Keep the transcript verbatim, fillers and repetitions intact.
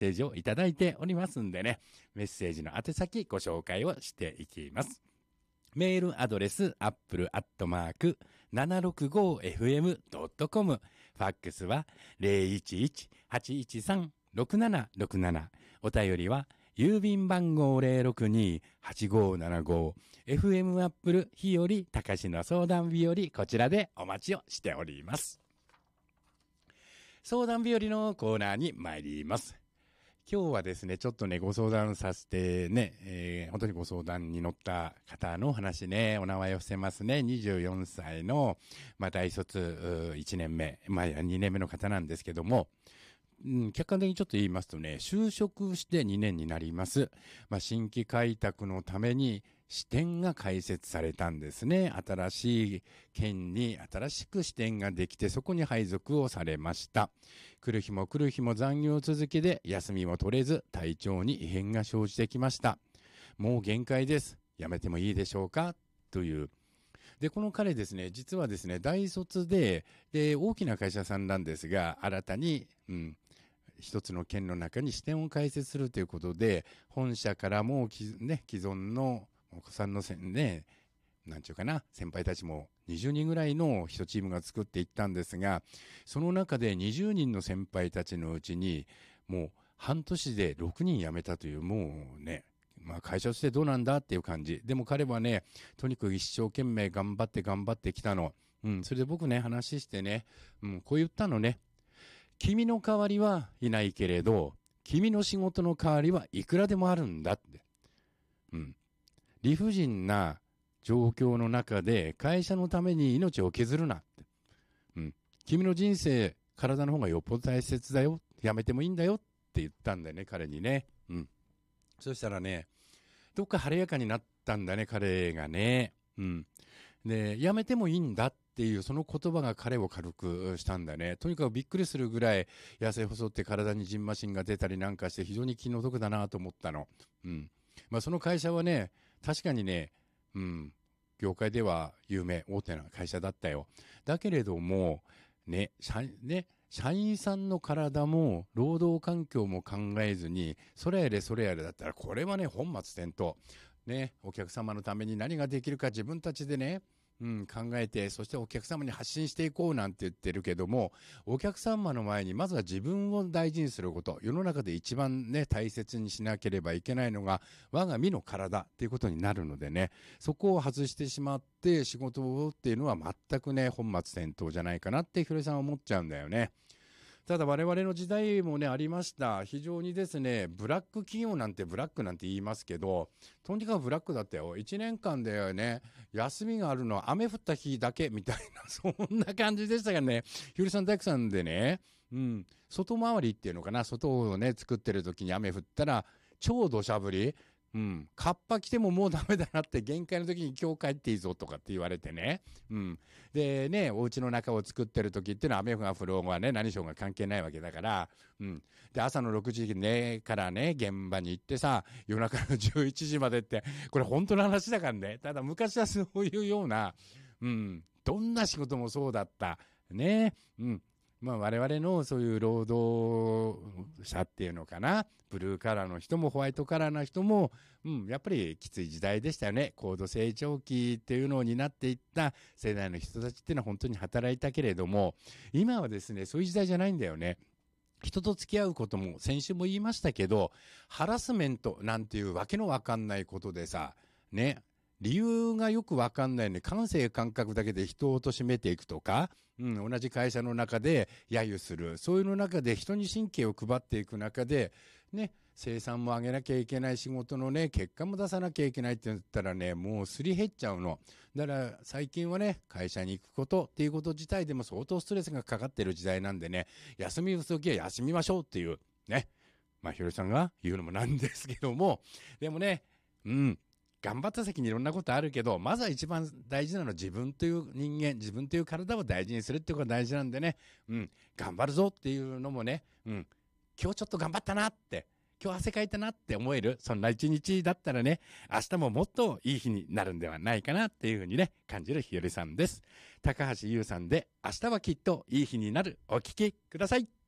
セージをいただいておりますんでね、メッセージの宛先ご紹介をしていきます。メールアドレス、アップルアットマーク、ななろくごエフエムドットコム。ファックスは ゼロいちいちはちいちさんろくななろくなな。お便りは、郵便番号 ゼロろくにはちごななご。エフエム アップル日和、たかしの相談日和、こちらでお待ちをしております。相談日和のコーナーに参ります。今日はですね、ちょっとね、ご相談させてね、えー、本当にご相談に乗った方の話ね、お名前を伏せますね。にじゅうよんさいの、まあ、大卒いちねんめ、まあ、にねんめの方なんですけども、うん、客観的にちょっと言いますとね、就職してにねんになります。まあ、新規開拓のために支店が開設されたんですね。新しい県に新しく支店ができて、そこに配属をされました。来る日も来る日も残業続きで、休みも取れず、体調に異変が生じてきました。もう限界です。辞めてもいいでしょうかという。で、この彼ですね、実はですね、大卒で、で、大きな会社さんなんですが、新たに、うん、一つの県の中に支店を開設するということで、本社からもき、ね、既存のお子さんのせんね、なんちゅうかな、先輩たちもにじゅうにんぐらいの一チームが作っていったんですが、その中でにじゅうにんの先輩たちのうちに、もう半年でろくにん辞めたという、もうね、まあ会社としてどうなんだっていう感じ。でも彼はね、とにかく一生懸命頑張って頑張ってきたの。うん、それで僕ね、話してね、うん、こう言ったのね。君の代わりはいないけれど、君の仕事の代わりはいくらでもあるんだって。うん。理不尽な状況の中で会社のために命を削るなって。うん。君の人生、体の方がよっぽど大切だよ。やめてもいいんだよって言ったんだよね、彼にね。うん。そしたらね、どっか晴れやかになったんだね、彼がね。うん。で、やめてもいいんだっていうその言葉が彼を軽くしたんだね。とにかくびっくりするぐらい痩せ細って体にジンマシンが出たりなんかして非常に気の毒だなと思ったの。うん。まあその会社はね、確かにね、うん、業界では有名、大手な会社だったよ。だけれども、ね、社、ね、社員さんの体も労働環境も考えずに、それやれそれやれだったら、これはね、本末転倒。ね、お客様のために何ができるか自分たちでね、うん、考えて、そしてお客様に発信していこうなんて言ってるけども、お客様の前にまずは自分を大事にすること、世の中で一番ね、大切にしなければいけないのが、我が身の体っていうことになるのでね、そこを外してしまって仕事をっていうのは全くね、本末転倒じゃないかなってひろりさんは思っちゃうんだよね。ただ我々の時代もね、ありました。非常にですね、ブラック企業なんてブラックなんて言いますけど、とにかくブラックだったよ。一年間でね、休みがあるのは雨降った日だけみたいな、そんな感じでしたがね、ひよりさん大工さんでね、うん、外回りっていうのかな、外をね、作ってる時に雨降ったら、超土砂降り、うん。カッパ来てももうダメだなって限界の時に今日帰っていいぞとかって言われてね。うん。でね、お家の中を作ってる時っていうのは雨が降ろうがね、何しようが関係ないわけだから。うん。で、朝のろくじね、からね、現場に行ってさ、夜中のじゅういちじまでって、これ本当の話だからね。ただ昔はそういうような、うん。どんな仕事もそうだった。ね。うん。まあ我々のそういう労働者っていうのかな。ブルーカラーの人もホワイトカラーの人も、うん、やっぱりきつい時代でしたよね。高度成長期っていうのを担っていった世代の人たちっていうのは本当に働いたけれども、今はですね、そういう時代じゃないんだよね。人と付き合うことも先週も言いましたけど、ハラスメントなんていうわけのわかんないことでさ、ね、理由がよくわかんないのに感性感覚だけで人を貶めていくとか、うん、同じ会社の中で揶揄する。そういうの中で人に神経を配っていく中で、ね、生産も上げなきゃいけない仕事のね、結果も出さなきゃいけないって言ったらね、もうすり減っちゃうの。だから最近はね、会社に行くことっていうこと自体でも相当ストレスがかかってる時代なんでね、休み不足は休みましょうっていう、ね。まあ、ひろりさんが言うのもなんですけども、でもね、うん。頑張った先にいろんなことあるけど、まずは一番大事なのは自分という人間、自分という体を大事にするってことが大事なんでね、うん、頑張るぞっていうのもね、うん、今日ちょっと頑張ったなって、今日汗かいたなって思える、そんな一日だったらね、明日ももっといい日になるんではないかなっていうふうにね、感じるひよりさんです。高橋優さんで、明日はきっといい日になる、お聞きください。